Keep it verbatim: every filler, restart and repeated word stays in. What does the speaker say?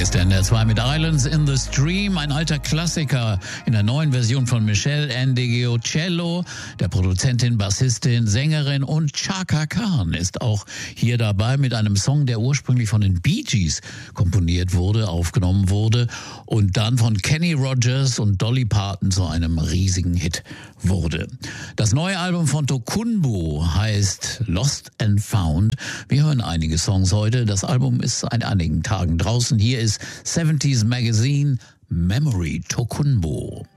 ist der N D R zwei mit Islands in the Stream, ein alter Klassiker in der neuen Version von Michelle Ndegeocello, der Produzentin, Bassistin, Sängerin, und Chaka Khan ist auch hier dabei mit einem Song, der ursprünglich von den Bee Gees komponiert wurde, aufgenommen wurde und dann von Kenny Rogers und Dolly Parton zu einem riesigen Hit wurde. Das neue Album von Tokunboh heißt Lost and Found. Wir hören einige Songs heute. Das Album ist seit einigen Tagen draußen. Hier ist seventies Magazine, Memory, Tokunboh.